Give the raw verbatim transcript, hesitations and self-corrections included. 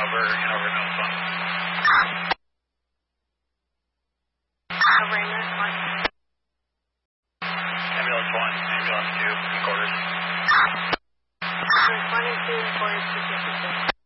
Hanover, Hanover, Mills one. Over ambulance one. Ambulance one, ambulance two, three quarters. Ambulance one and two, quarters, two fifty-six.